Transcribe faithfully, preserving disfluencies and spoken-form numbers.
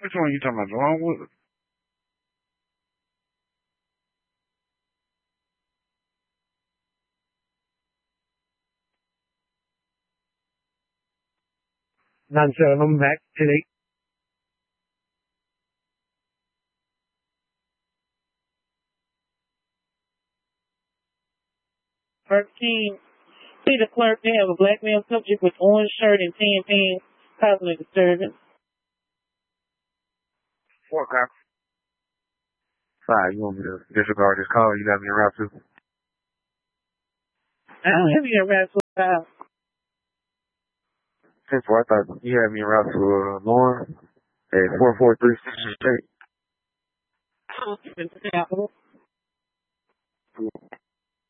Which one you talking about? The Longwood? None, sir. I'm back today. thirteen. See the clerk, they have a black male subject with orange shirt and tan pants causing a disturbance. Four o'clock. Five, you want me to disregard this call? You got me in route two? I don't have you in route two. ten four, I thought you had me in route to uh, Lauren at four four three six eight. Oh,